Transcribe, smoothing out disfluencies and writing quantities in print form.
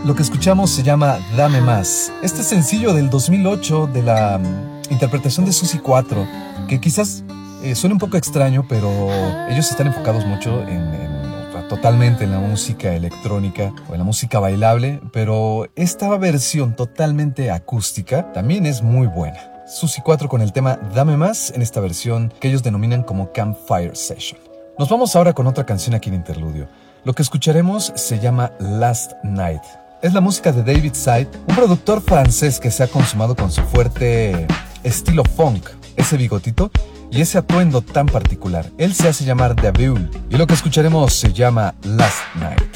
Lo que escuchamos se llama Dame Más. Este sencillo del 2008 de la interpretación de Susi 4, que quizás suene un poco extraño, pero ellos están enfocados mucho totalmente en la música electrónica o en la música bailable, pero esta versión totalmente acústica también es muy buena. Susi 4 con el tema Dame Más en esta versión que ellos denominan como Campfire Session. Nos vamos ahora con otra canción aquí en Interludio. Lo que escucharemos se llama Last Night. Es la música de David Side, un productor francés que se ha consumado con su fuerte estilo funk, ese bigotito y ese atuendo tan particular. Él se hace llamar The View y lo que escucharemos se llama Last Night.